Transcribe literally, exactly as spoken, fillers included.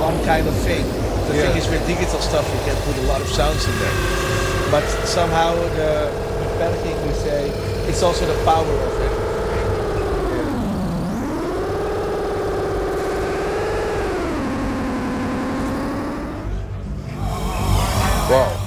one kind of thing. The Yeah. thing is, with digital stuff, you can put a lot of sounds in there. But somehow the, the panicking, we say, it's also the power of it. Wow.